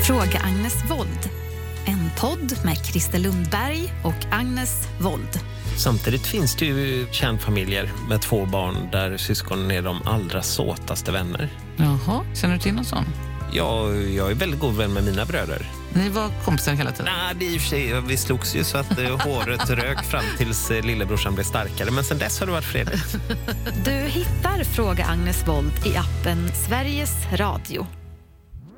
Fråga Agnes Wold. En podd med Christer Lundberg och Agnes Wold. Samtidigt finns det ju kärnfamiljer med 2 barn där syskonen är de allra såtaste vänner. Jaha, känner du till någon sån? Ja, jag är väldigt god vän med mina bröder. Ni var kompisar hela tiden? Nej, det är i och för sig, vi slogs ju så att håret rök fram tills lillebrorsan blev starkare. Men sen dess har det varit fredligt. Du hittar Fråga Agnes Wold i appen Sveriges Radio.